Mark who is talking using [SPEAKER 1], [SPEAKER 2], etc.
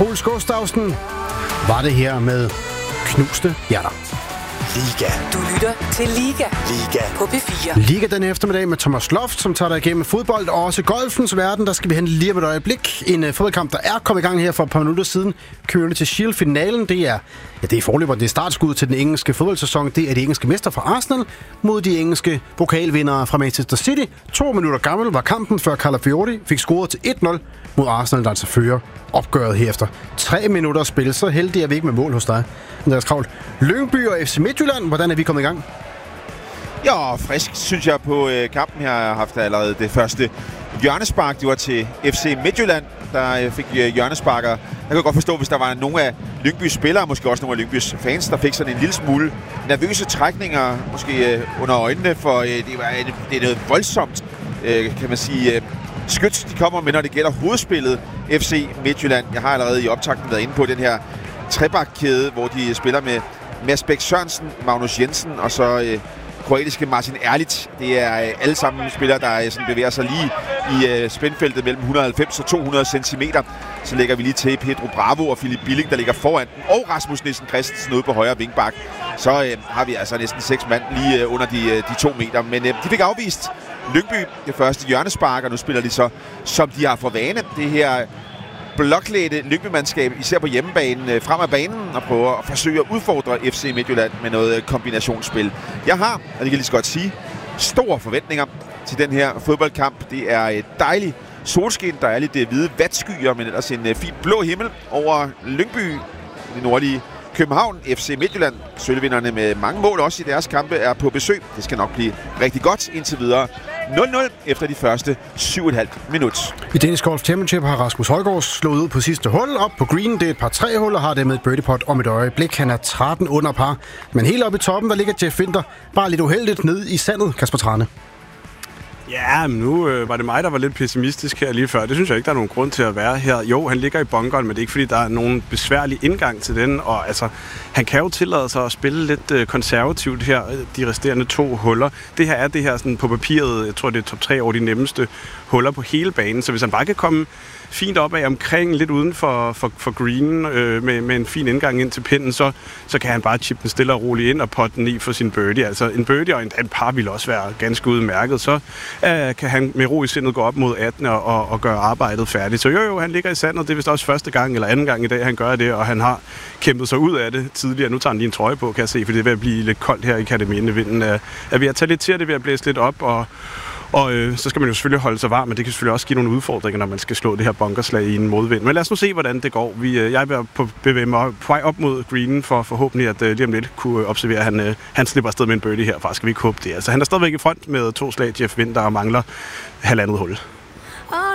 [SPEAKER 1] Troels Gustavsen var det her med Knuste Hjerter.
[SPEAKER 2] Liga.
[SPEAKER 3] Du lytter til Liga.
[SPEAKER 2] Liga.
[SPEAKER 3] På P4.
[SPEAKER 1] Liga den eftermiddag med Thomas Loft, som tager dig igennem fodbold og også golfens verden. Der skal vi hen lige om et øjeblik. En fodboldkamp, der er kommet i gang her for et par minutter siden. Community Shield-finalen, det er forløber, det er startskud til den engelske fodboldsæson. Det er de engelske mester fra Arsenal mod de engelske pokalvindere fra Manchester City. 2 minutter gammel var kampen, før Calafiori fik scoret til 1-0 mod Arsenal, der altså fører opgøret herefter. 3 minutter spil, så heldig er vi ikke med mål hos dig, Andreas Kravl. Lyngby og FC Midtjylland, hvordan er vi kommet i gang?
[SPEAKER 4] Ja, frisk synes jeg på kampen. Jeg har haft allerede det første hjørnespark. Det var til FC Midtjylland, der fik hjørnesparker. Jeg kan godt forstå, hvis der var nogle af Lyngbys spillere, måske også nogle af Lyngbys fans, der fik sådan en lille smule nervøse trækninger, måske under øjnene, for det er noget voldsomt, kan man sige, skyts, de kommer med, når det gælder hovedspillet FC Midtjylland. Jeg har allerede i optakten været inde på den her trebakkæde, hvor de spiller med Mads Bæk Sørensen, Magnus Jensen og så kroatiske Martin Erlic. Det er alle sammen spillere, der sådan bevæger sig lige i spændfeltet mellem 190 og 200 cm. Så lægger vi lige til Pedro Bravo og Philip Billing, der ligger foran den, og Rasmus Nielsen Christensen ude på højre vingbak. Så har vi altså næsten 6 mand lige under de 2 meter. Men de fik afvist Lyngby det første hjørnespark, og nu spiller de så, som de har for vane, det her bloklædte Lyngby-mandskab, især på hjemmebanen, frem af banen og prøver at forsøge at udfordre FC Midtjylland med noget kombinationsspil. Jeg har, og det kan jeg lige så godt sige, store forventninger til den her fodboldkamp. Det er et dejligt solskin, der er lidt hvide vatskyer, men ellers en fin blå himmel over Lyngby, det nordlige København. FC Midtjylland, sølvvinderne med mange mål også i deres kampe, er på besøg. Det skal nok blive rigtig godt indtil videre. 0-0 efter de første 7,5 minut.
[SPEAKER 1] I Danish Golf Championship har Rasmus Højgaard slået ud på sidste hul op på green. Det er et par 3 huller, har det med et birdie putt om et øjeblik. Han er 13 under par, men helt oppe i toppen, der ligger Jeff Winter bare lidt uheldigt ned i sandet, Kasper Trane.
[SPEAKER 5] Ja, men nu var det mig, der var lidt pessimistisk her lige før. Det synes jeg ikke, der er nogen grund til at være her. Jo, han ligger i bunkeren, men det er ikke, fordi der er nogen besværlig indgang til den. Og altså, han kan jo tillade sig at spille lidt konservativt her, de resterende 2 huller. Det her er sådan på papiret, jeg tror, det er top 3 over de nemmeste huller på hele banen. Så hvis han bare kan komme fint op af omkring, lidt uden for greenen, med en fin indgang ind til pinden, så kan han bare chippe den stille og roligt ind og potte den i for sin birdie. Altså en birdie og en par vil også være ganske udmærket. Så kan han med ro i sindet gå op mod 18 og gøre arbejdet færdigt. Så jo, han ligger i sandet. Det er vist også første gang eller anden gang i dag, han gør det, og han har kæmpet sig ud af det tidligere. Nu tager han lige en trøje på, kan jeg se, for det er ved at blive lidt koldt her i akademien. Vinden er ved at tage lidt til, det er ved at blæse lidt op, og så skal man jo selvfølgelig holde sig varm, men det kan selvfølgelig også give nogle udfordringer, når man skal slå det her bunkerslag i en modvind. Men lad os nu se, hvordan det går. Jeg er bevæge mig på vej op mod greenen for forhåbentlig at lige om lidt kunne observere, at han slipper afsted med en birdie her. Faktisk skal vi ikke håbe det. Altså, han er stadigvæk i front med 2 slag. Jeff Winter og mangler 1,5 hul.